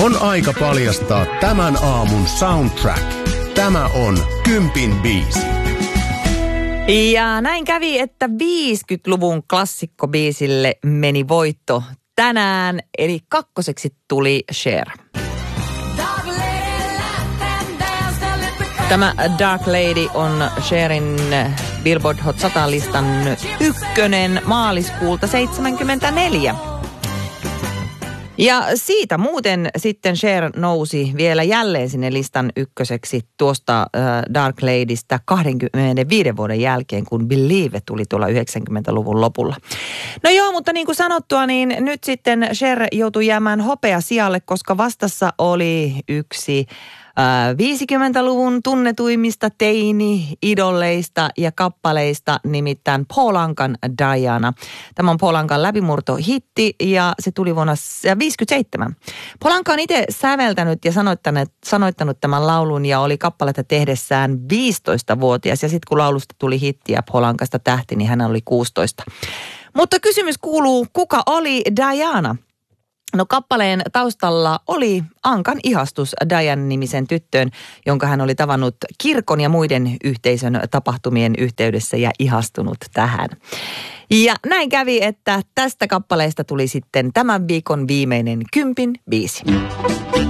On aika paljastaa tämän aamun soundtrack. Tämä on Kympin biisi. Ja näin kävi, että 50-luvun klassikkobiisille meni voitto tänään, eli kakkoseksi tuli Cher. Tämä Dark Lady on Cherin Billboard Hot 100-listan ykkönen maaliskuulta 1974. Ja siitä muuten sitten Cher nousi vielä jälleen sinne listan ykköseksi tuosta Dark Ladystä 25 vuoden jälkeen, kun Believe tuli tuolla 90-luvun lopulla. No joo, mutta niin kuin sanottua, niin nyt sitten Cher joutui jäämään hopeasijalle, koska vastassa oli yksi 50-luvun tunnetuimmista teini-idolleista ja kappaleista, nimittäin Paul Ankan Diana. Tämä on Paul Ankan läpimurtohitti ja se tuli vuonna 1957. Paul Anka on itse säveltänyt ja sanoittanut tämän laulun ja oli kappaletta tehdessään 15-vuotias. Ja sitten kun laulusta tuli hitti ja Paul Ankasta tähti, niin hän oli 16. Mutta kysymys kuuluu, kuka oli Diana? No kappaleen taustalla oli Ankan ihastus Diane-nimisen tyttöön, jonka hän oli tavannut kirkon ja muiden yhteisön tapahtumien yhteydessä ja ihastunut tähän. Ja näin kävi, että tästä kappaleesta tuli sitten tämän viikon viimeinen Kympin biisi.